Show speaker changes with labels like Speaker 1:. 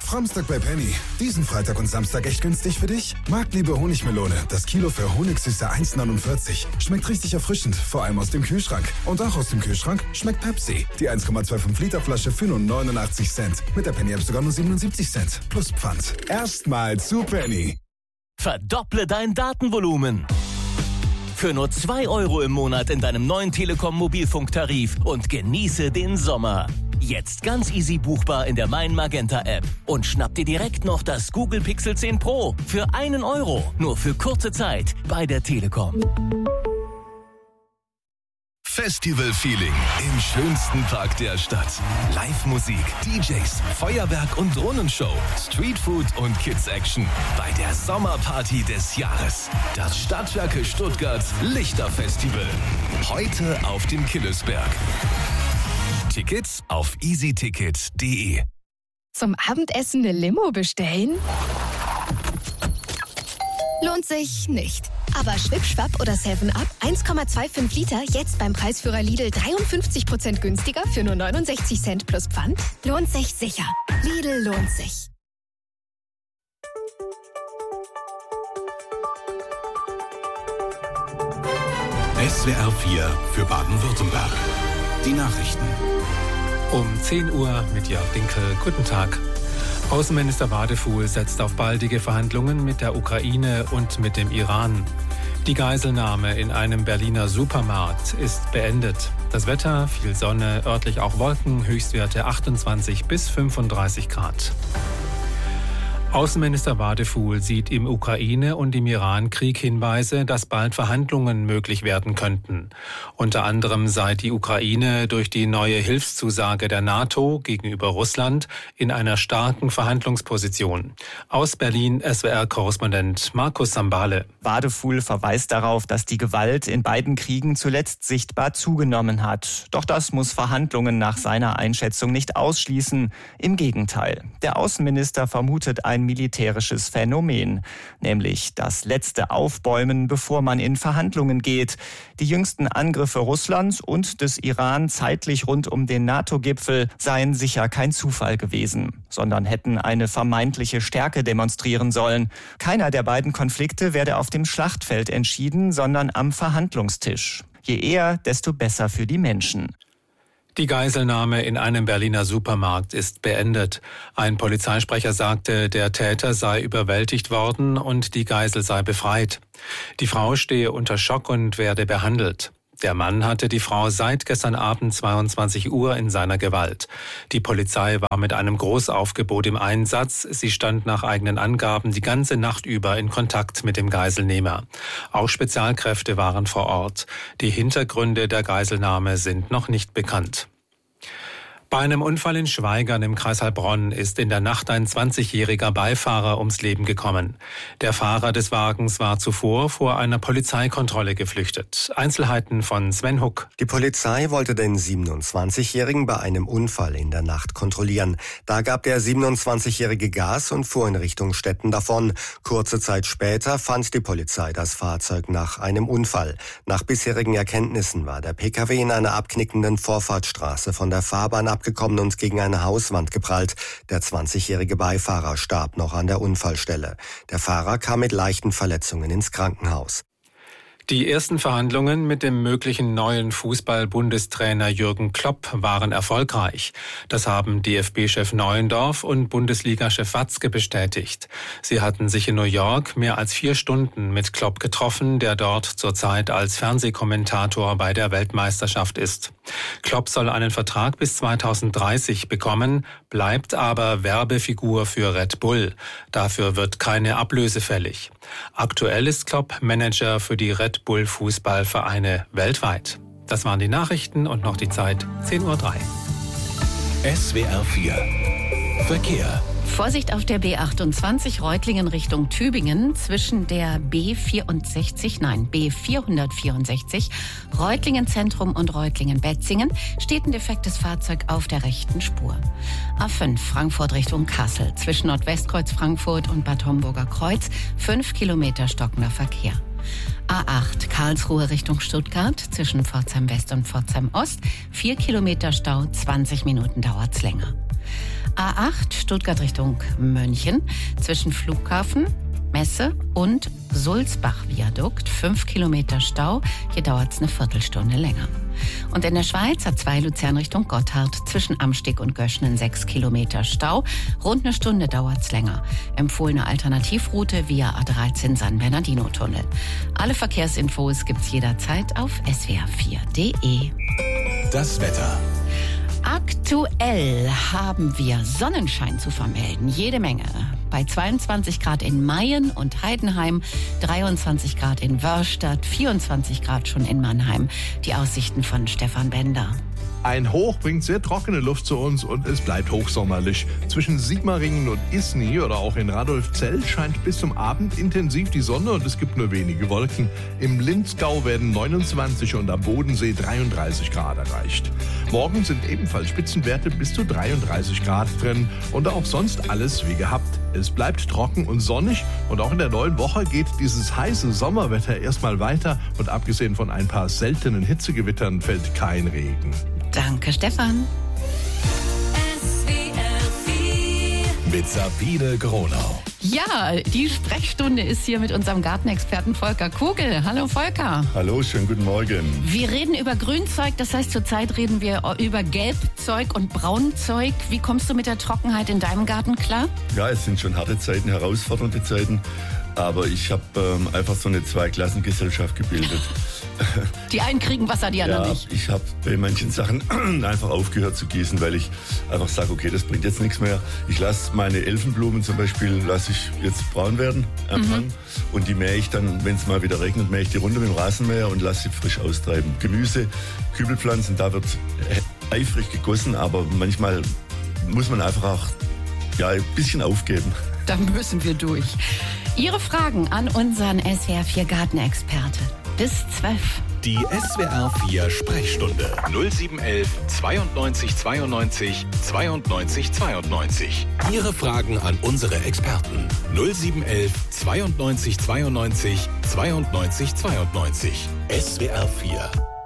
Speaker 1: Framstag bei Penny. Diesen Freitag und Samstag echt günstig für dich? Marktliebe Honigmelone. Das Kilo für Honigsüße 1,49. Schmeckt richtig erfrischend, vor allem aus dem Kühlschrank. Und auch aus dem Kühlschrank schmeckt Pepsi. Die 1,25 Liter Flasche für nur 89 Cent. Mit der Penny-App sogar nur 77 Cent. Plus Pfand. Erstmal zu Penny.
Speaker 2: Verdopple dein Datenvolumen. Für nur 2 Euro im Monat in deinem neuen Telekom-Mobilfunktarif und genieße den Sommer. Jetzt ganz easy buchbar in der Mein Magenta App. Und schnapp dir direkt noch das Google Pixel 10 Pro für 1 Euro. Nur für kurze Zeit bei der Telekom.
Speaker 3: Festival-Feeling im schönsten Park der Stadt. Live-Musik, DJs, Feuerwerk und Drohnenshow, Streetfood und Kids-Action bei der Sommerparty des Jahres. Das Stadtwerke Stuttgart Lichterfestival. Heute auf dem Killesberg. Tickets auf easyticket.de.
Speaker 4: Zum Abendessen eine Limo bestellen? Lohnt sich nicht. Aber Schwipp-Schwapp oder 7-Up, 1,25 Liter, jetzt beim Preisführer Lidl 53% günstiger für nur 69 Cent plus Pfand? Lohnt sich sicher. Lidl lohnt sich.
Speaker 5: SWR 4 für Baden-Württemberg. Die Nachrichten.
Speaker 6: Um 10 Uhr mit Jörg Dinkel. Guten Tag. Außenminister Wadefuhl setzt auf baldige Verhandlungen mit der Ukraine und mit dem Iran. Die Geiselnahme in einem Berliner Supermarkt ist beendet. Das Wetter, viel Sonne, örtlich auch Wolken, Höchstwerte 28 bis 35 Grad. Außenminister Wadefuhl sieht im Ukraine- und im Iran-Krieg Hinweise, dass bald Verhandlungen möglich werden könnten. Unter anderem sei die Ukraine durch die neue Hilfszusage der NATO gegenüber Russland in einer starken Verhandlungsposition. Aus Berlin SWR-Korrespondent Markus Sambale.
Speaker 7: Wadefuhl verweist darauf, dass die Gewalt in beiden Kriegen zuletzt sichtbar zugenommen hat. Doch das muss Verhandlungen nach seiner Einschätzung nicht ausschließen. Im Gegenteil. Der Außenminister vermutet ein militärisches Phänomen, nämlich das letzte Aufbäumen, bevor man in Verhandlungen geht. Die jüngsten Angriffe Russlands und des Iran zeitlich rund um den NATO-Gipfel seien sicher kein Zufall gewesen, sondern hätten eine vermeintliche Stärke demonstrieren sollen. Keiner der beiden Konflikte werde auf dem Schlachtfeld entschieden, sondern am Verhandlungstisch. Je eher, desto besser für die Menschen.
Speaker 6: Die Geiselnahme in einem Berliner Supermarkt ist beendet. Ein Polizeisprecher sagte, der Täter sei überwältigt worden und die Geisel sei befreit. Die Frau stehe unter Schock und werde behandelt. Der Mann hatte die Frau seit gestern Abend 22 Uhr in seiner Gewalt. Die Polizei war mit einem Großaufgebot im Einsatz. Sie stand nach eigenen Angaben die ganze Nacht über in Kontakt mit dem Geiselnehmer. Auch Spezialkräfte waren vor Ort. Die Hintergründe der Geiselnahme sind noch nicht bekannt. Bei einem Unfall in Schwaigern im Kreis Heilbronn ist in der Nacht ein 20-jähriger Beifahrer ums Leben gekommen. Der Fahrer des Wagens war zuvor vor einer Polizeikontrolle geflüchtet. Einzelheiten von Sven Huck.
Speaker 8: Die Polizei wollte den 27-Jährigen bei einem Unfall in der Nacht kontrollieren. Da gab der 27-Jährige Gas und fuhr in Richtung Stetten davon. Kurze Zeit später fand die Polizei das Fahrzeug nach einem Unfall. Nach bisherigen Erkenntnissen war der Pkw in einer abknickenden Vorfahrtsstraße von der Fahrbahn abgekommen und gegen eine Hauswand geprallt. Der 20-jährige Beifahrer starb noch an der Unfallstelle. Der Fahrer kam mit leichten Verletzungen ins Krankenhaus.
Speaker 6: Die ersten Verhandlungen mit dem möglichen neuen Fußball-Bundestrainer Jürgen Klopp waren erfolgreich. Das haben DFB-Chef Neuendorf und Bundesliga-Chef Watzke bestätigt. Sie hatten sich in New York mehr als 4 Stunden mit Klopp getroffen, der dort zurzeit als Fernsehkommentator bei der Weltmeisterschaft ist. Klopp soll einen Vertrag bis 2030 bekommen, bleibt aber Werbefigur für Red Bull. Dafür wird keine Ablöse fällig. Aktuell ist Klopp Manager für die Red Bull Fußballvereine weltweit. Das waren die Nachrichten und noch die Zeit 10:03 Uhr.
Speaker 5: SWR 4 Verkehr.
Speaker 9: Vorsicht auf der B28 Reutlingen Richtung Tübingen zwischen der B464 Reutlingen Zentrum und Reutlingen Betzingen steht ein defektes Fahrzeug auf der rechten Spur. A5 Frankfurt Richtung Kassel zwischen Nordwestkreuz Frankfurt und Bad Homburger Kreuz 5 Kilometer stockender Verkehr. A8 Karlsruhe Richtung Stuttgart zwischen Pforzheim West und Pforzheim Ost 4 Kilometer Stau, 20 Minuten dauert's länger. A8 Stuttgart Richtung München zwischen Flughafen, Messe und Sulzbach-Viadukt 5 Kilometer Stau. Hier dauert es eine Viertelstunde länger. Und in der Schweiz A2 Luzern Richtung Gotthard zwischen Amsteg und Göschenen 6 Kilometer Stau. Rund eine Stunde dauert es länger. Empfohlene Alternativroute via A13 San Bernardino-Tunnel. Alle Verkehrsinfos gibt's jederzeit auf swr4.de.
Speaker 5: Das Wetter.
Speaker 9: Aktuell haben wir Sonnenschein zu vermelden, jede Menge. Bei 22 Grad in Mayen und Heidenheim, 23 Grad in Wörstadt, 24 Grad schon in Mannheim. Die Aussichten von Stefan Bender.
Speaker 10: Ein Hoch bringt sehr trockene Luft zu uns und es bleibt hochsommerlich. Zwischen Sigmaringen und Isny oder auch in Radolfzell scheint bis zum Abend intensiv die Sonne und es gibt nur wenige Wolken. Im Linzgau werden 29 und am Bodensee 33 Grad erreicht. Morgen sind ebenfalls Spitzenwerte bis zu 33 Grad drin und auch sonst alles wie gehabt. Es bleibt trocken und sonnig und auch in der neuen Woche geht dieses heiße Sommerwetter erstmal weiter und abgesehen von ein paar seltenen Hitzegewittern fällt kein Regen.
Speaker 9: Danke, Stefan.
Speaker 5: Mit Sabine Gronau.
Speaker 9: Ja, die Sprechstunde ist hier mit unserem Gartenexperten Volker Kugel. Hallo Volker.
Speaker 11: Hallo, schönen guten Morgen.
Speaker 9: Wir reden über Grünzeug, das heißt zurzeit reden wir über Gelbzeug und Braunzeug. Wie kommst du mit der Trockenheit in deinem Garten klar?
Speaker 11: Ja, es sind schon harte Zeiten, herausfordernde Zeiten. Aber ich habe einfach so eine Zweiklassengesellschaft gebildet.
Speaker 9: Die einen kriegen Wasser, die anderen nicht.
Speaker 11: Ich habe bei manchen Sachen einfach aufgehört zu gießen, weil ich einfach sage, okay, das bringt jetzt nichts mehr. Ich lasse meine Elfenblumen zum Beispiel, lasse ich jetzt braun werden am Hang. Und die mähe ich dann, wenn es mal wieder regnet, mähe ich die runter mit dem Rasenmäher und lasse sie frisch austreiben. Gemüse, Kübelpflanzen, da wird eifrig gegossen, aber manchmal muss man einfach auch ein bisschen aufgeben.
Speaker 9: Da müssen wir durch. Ihre Fragen an unseren SWR4 Gartenexperte. Bis 12.
Speaker 5: Die SWR4 Sprechstunde 0711 92 92 92 92. Ihre Fragen an unsere Experten 0711 92 92 92 92. SWR4